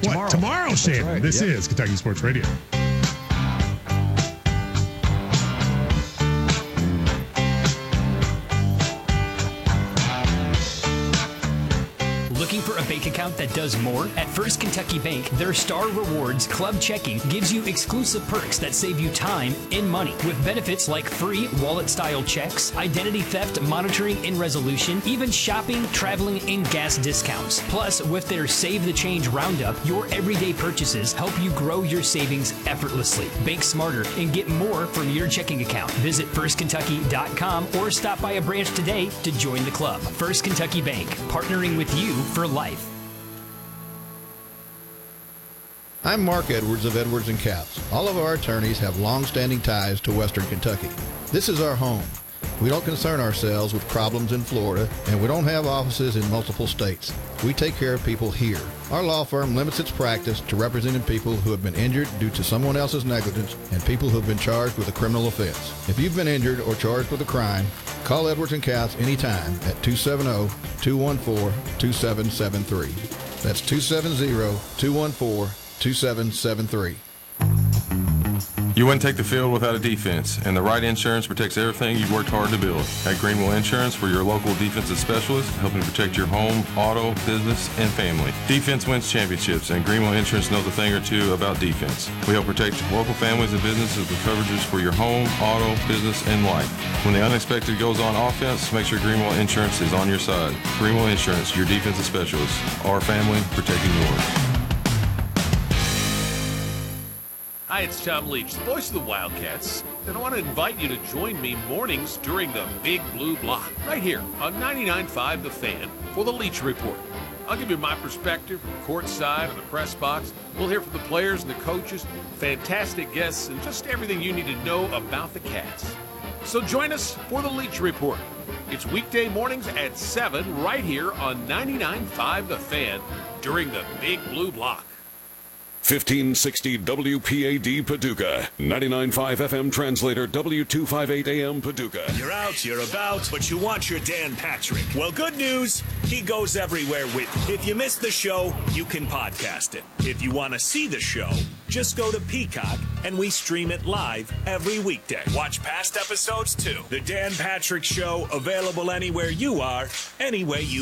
Tomorrow. Tomorrow, Shannon. Right. This is Kentucky Sports Radio. Looking for a bank account that does more? At First Kentucky Bank, their Star Rewards Club Checking gives you exclusive perks that save you time and money, with benefits like free wallet-style checks, identity theft monitoring and resolution, even shopping, traveling, and gas discounts. Plus, with their Save the Change Roundup, your everyday purchases help you grow your savings effortlessly. Bank smarter and get more from your checking account. Visit firstkentucky.com or stop by a branch today to join the club. First Kentucky Bank, partnering with you for life. I'm Mark Edwards of Edwards & Capps. All of our attorneys have long-standing ties to Western Kentucky. This is our home. We don't concern ourselves with problems in Florida, and we don't have offices in multiple states. We take care of people here. Our law firm limits its practice to representing people who have been injured due to someone else's negligence and people who have been charged with a criminal offense. If you've been injured or charged with a crime, call Edwards & Capps anytime at 270-214-2773. That's 270-214-2773. You wouldn't take the field without a defense, and the right insurance protects everything you've worked hard to build. At Greenwell Insurance, we're your local defensive specialist, helping to protect your home, auto, business, and family. Defense wins championships, and Greenwell Insurance knows a thing or two about defense. We help protect local families and businesses with coverages for your home, auto, business, and life. When the unexpected goes on offense, make sure Greenwell Insurance is on your side. Greenwell Insurance, your defensive specialist. Our family, protecting yours. Hi, it's Tom Leach, the voice of the Wildcats, and I want to invite you to join me mornings during the Big Blue Block, right here on 99.5 The Fan for the Leach Report. I'll give you my perspective from courtside and the press box. We'll hear from the players and the coaches, fantastic guests, and just everything you need to know about the Cats. So join us for the Leach Report. It's weekday mornings at 7 right here on 99.5 The Fan during the Big Blue Block. 1560 WPAD Paducah, 99.5 FM translator W258 AM Paducah. You're out, you're about, but you want your Dan Patrick. Well, good news, he goes everywhere with you. If you missed the show, you can podcast it. If you want to see the show, just go to Peacock and we stream it live every weekday. Watch past episodes too. The Dan Patrick Show, available anywhere you are, any way you